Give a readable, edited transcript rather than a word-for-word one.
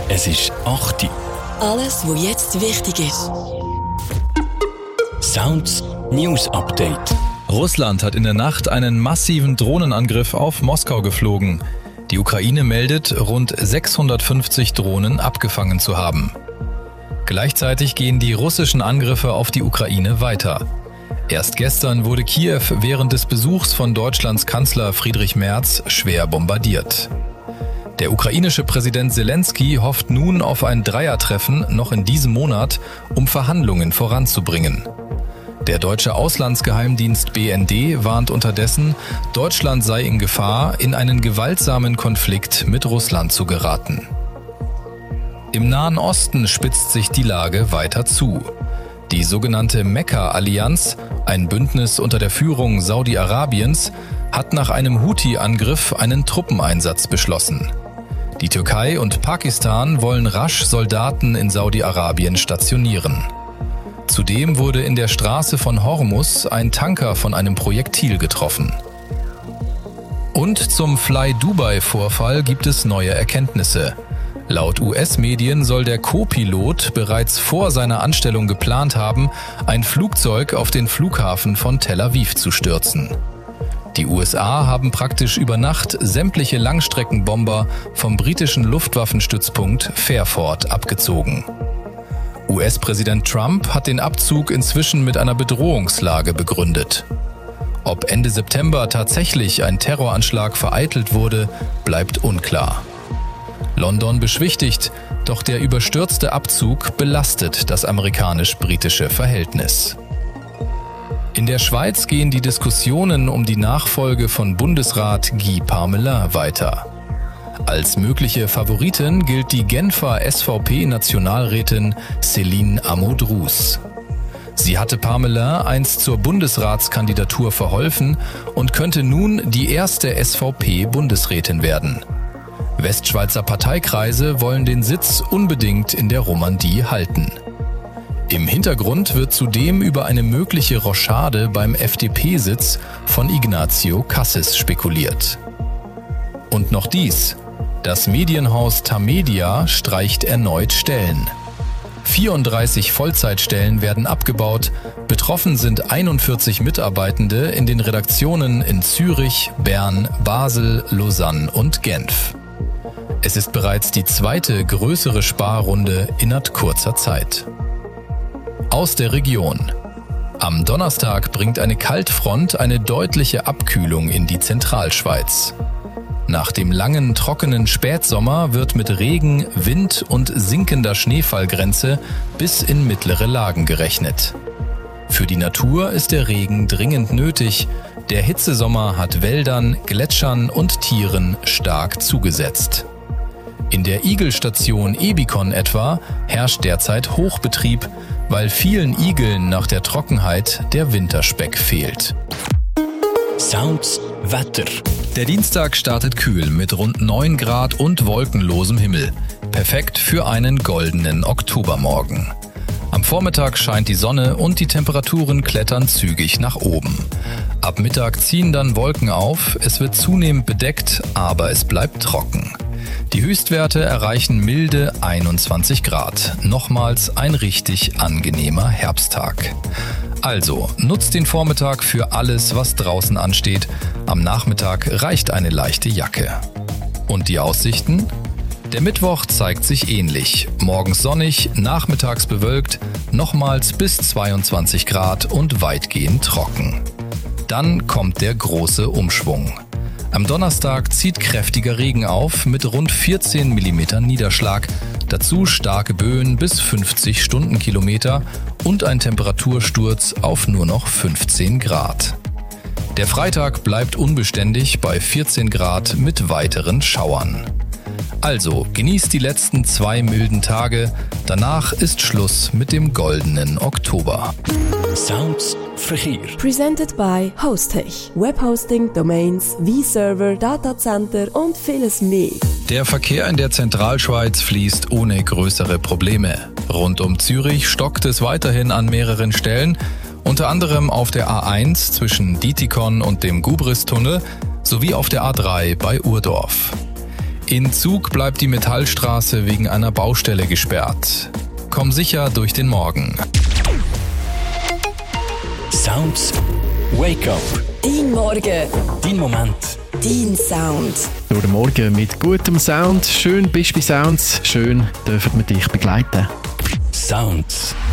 Es ist 8 Uhr. Alles, was jetzt wichtig ist. Sounds News Update. Russland hat in der Nacht einen massiven Drohnenangriff auf Moskau geflogen. Die Ukraine meldet, rund 650 Drohnen abgefangen zu haben. Gleichzeitig gehen die russischen Angriffe auf die Ukraine weiter. Erst gestern wurde Kiew während des Besuchs von Deutschlands Kanzler Friedrich Merz schwer bombardiert. Der ukrainische Präsident Zelensky hofft nun auf ein Dreiertreffen noch in diesem Monat, um Verhandlungen voranzubringen. Der deutsche Auslandsgeheimdienst BND warnt unterdessen, Deutschland sei in Gefahr, in einen gewaltsamen Konflikt mit Russland zu geraten. Im Nahen Osten spitzt sich die Lage weiter zu. Die sogenannte Mekka-Allianz, ein Bündnis unter der Führung Saudi-Arabiens, hat nach einem Houthi-Angriff einen Truppeneinsatz beschlossen. Die Türkei und Pakistan wollen rasch Soldaten in Saudi-Arabien stationieren. Zudem wurde in der Straße von Hormuz ein Tanker von einem Projektil getroffen. Und zum Fly Dubai-Vorfall gibt es neue Erkenntnisse. Laut US-Medien soll der Co-Pilot bereits vor seiner Anstellung geplant haben, ein Flugzeug auf den Flughafen von Tel Aviv zu stürzen. Die USA haben praktisch über Nacht sämtliche Langstreckenbomber vom britischen Luftwaffenstützpunkt Fairford abgezogen. US-Präsident Trump hat den Abzug inzwischen mit einer Bedrohungslage begründet. Ob Ende September tatsächlich ein Terroranschlag vereitelt wurde, bleibt unklar. London beschwichtigt, doch der überstürzte Abzug belastet das amerikanisch-britische Verhältnis. In der Schweiz gehen die Diskussionen um die Nachfolge von Bundesrat Guy Parmelin weiter. Als mögliche Favoritin gilt die Genfer SVP-Nationalrätin Céline Amodrous. Sie hatte Parmelin einst zur Bundesratskandidatur verholfen und könnte nun die erste SVP-Bundesrätin werden. Westschweizer Parteikreise wollen den Sitz unbedingt in der Romandie halten. Im Hintergrund wird zudem über eine mögliche Rochade beim FDP-Sitz von Ignacio Cassis spekuliert. Und noch dies: Das Medienhaus Tamedia streicht erneut Stellen. 34 Vollzeitstellen werden abgebaut, betroffen sind 41 Mitarbeitende in den Redaktionen in Zürich, Bern, Basel, Lausanne und Genf. Es ist bereits die zweite größere Sparrunde innerhalb kurzer Zeit. Aus der Region. Am Donnerstag bringt eine Kaltfront eine deutliche Abkühlung in die Zentralschweiz. Nach dem langen, trockenen Spätsommer wird mit Regen, Wind und sinkender Schneefallgrenze bis in mittlere Lagen gerechnet. Für die Natur ist der Regen dringend nötig. Der Hitzesommer hat Wäldern, Gletschern und Tieren stark zugesetzt. In der Igelstation Ebikon etwa herrscht derzeit Hochbetrieb, weil vielen Igeln nach der Trockenheit der Winterspeck fehlt. Sounds Wetter. Der Dienstag startet kühl mit rund 9 Grad und wolkenlosem Himmel. Perfekt für einen goldenen Oktobermorgen. Am Vormittag scheint die Sonne und die Temperaturen klettern zügig nach oben. Ab Mittag ziehen dann Wolken auf, es wird zunehmend bedeckt, aber es bleibt trocken. Die Höchstwerte erreichen milde 21 Grad. Nochmals ein richtig angenehmer Herbsttag. Also, nutzt den Vormittag für alles, was draußen ansteht. Am Nachmittag reicht eine leichte Jacke. Und die Aussichten? Der Mittwoch zeigt sich ähnlich. Morgens sonnig, nachmittags bewölkt, nochmals bis 22 Grad und weitgehend trocken. Dann kommt der große Umschwung. Am Donnerstag zieht kräftiger Regen auf mit rund 14 mm Niederschlag, dazu starke Böen bis 50 Stundenkilometer und ein Temperatursturz auf nur noch 15 Grad. Der Freitag bleibt unbeständig bei 14 Grad mit weiteren Schauern. Also genießt die letzten 2 milden Tage, danach ist Schluss mit dem goldenen Oktober. Sounds Verkehr. Presented by Hostech. Webhosting, Domains, V-Server, Datacenter und vieles mehr. Der Verkehr in der Zentralschweiz fließt ohne größere Probleme. Rund um Zürich stockt es weiterhin an mehreren Stellen, unter anderem auf der A1 zwischen Dietikon und dem Gubristunnel sowie auf der A3 bei Urdorf. In Zug bleibt die Metallstraße wegen einer Baustelle gesperrt. Komm sicher durch den Morgen. Sounds Wake Up. Dein Morgen. Dein Moment. Dein Sound. Durch den Morgen mit gutem Sound. Schön bist du bei Sounds. Schön dürfen wir dich begleiten. Sounds